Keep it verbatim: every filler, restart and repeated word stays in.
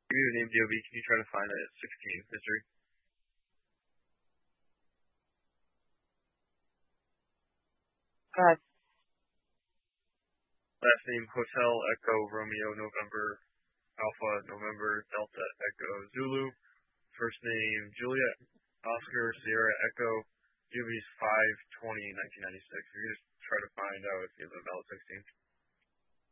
Give you a name, D O B. Can you try to find it? sixteen history. God. Last name Hotel Echo Romeo November Alpha November Delta Echo Zulu. First name Juliet Oscar Sierra Echo. Juby's five twenty nineteen ninety six. You just try to find out if you have a valid sixteen.